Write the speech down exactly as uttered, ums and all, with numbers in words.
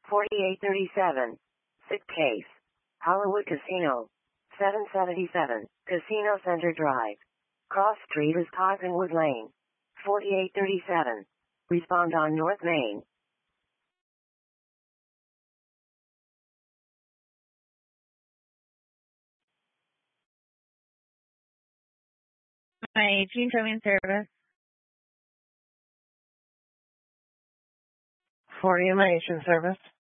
forty-eight thirty-seven. Sick case. Hollywood Casino. seven seventy-seven. Casino Center Drive. Cross Street is Cottonwood Lane. forty-eight thirty-seven. Respond on North Main. My Gene Towing Service. For Humation Service.